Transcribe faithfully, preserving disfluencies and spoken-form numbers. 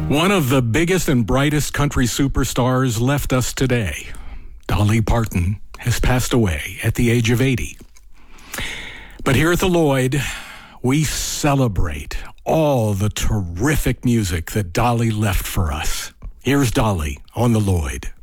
One of the biggest and brightest country superstars left us today. Dolly Parton has passed away at the age of eighty. But here at the Lloyd, we celebrate all the terrific music that Dolly left for us. Here's Dolly on the Lloyd.